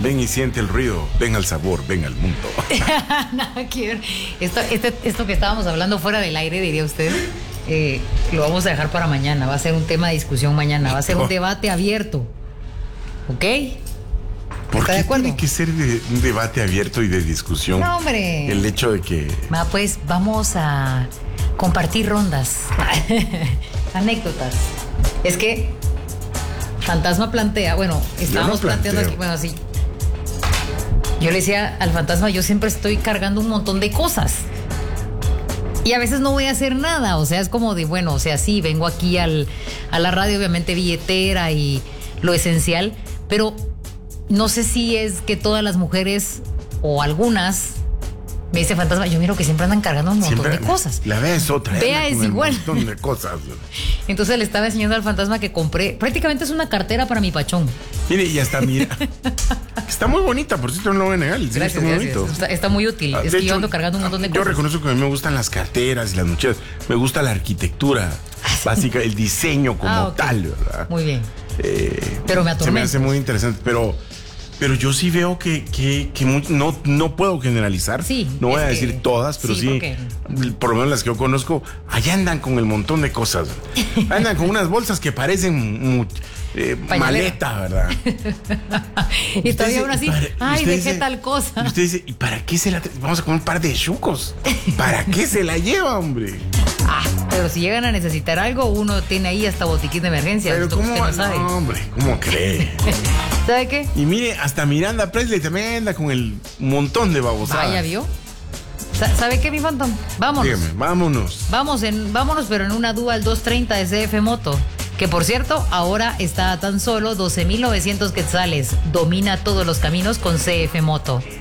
Ven y siente el ruido, ven al sabor, ven al mundo. Nada que ver. Esto que estábamos hablando fuera del aire, diría usted, lo vamos a dejar para mañana. Va a ser un tema de discusión mañana. Va a ser un debate abierto. ¿Ok? ¿Por ¿Está qué de acuerdo? tiene que ser un debate abierto y de discusión? No, hombre. El hecho de que... Pues vamos a compartir rondas. Anécdotas. Es que Fantasma plantea, bueno, estábamos planteando aquí, bueno, sí. Yo le decía al Fantasma, yo siempre estoy cargando un montón de cosas. Y a veces no voy a hacer nada, o sea, es como de, bueno, o sea, sí, vengo aquí a la radio, obviamente billetera y lo esencial, pero no sé si es que todas las mujeres o algunas, me dice Fantasma, yo miro que siempre andan cargando un montón de cosas. La Bea es otra. Bea es igual. Un montón de cosas. Entonces le estaba enseñando al Fantasma que compré, prácticamente es una cartera para mi pachón. Mire, y hasta mira. Está muy bonita, por cierto, no lo voy a negar. Gracias, está muy bonito. Está muy útil. Es que yo ando cargando un montón de cosas. Yo reconozco que a mí me gustan las carteras y las mochilas. Me gusta la arquitectura básica, el diseño como tal, ¿verdad? Muy bien. Pero me atormenta. Se me hace muy interesante, pero yo sí veo que no puedo generalizar. Sí, no voy a decir todas, pero sí, por lo menos las que yo conozco, allá andan con el montón de cosas. Andan con unas bolsas que parecen maleta, ¿verdad? Y todavía aún así, ay, dejé tal cosa. Y usted dice, ¿y para qué vamos a comer un par de chucos? ¿Para qué se la lleva, hombre? Pero si llegan a necesitar algo, uno tiene ahí hasta botiquín de emergencia. Pero ¿cómo? Usted no sabe. No, hombre, ¿cómo cree? ¿Sabe qué? Y mire, hasta Miranda Presley también anda con el montón de babosadas. Vaya, ¿vio? ¿Sabe qué, mi Phantom? Vámonos. Dígame, vámonos. Vámonos, pero en una Dual 230 de CF Moto. Que por cierto, ahora está a tan solo 12,900 quetzales. Domina todos los caminos con CF Moto.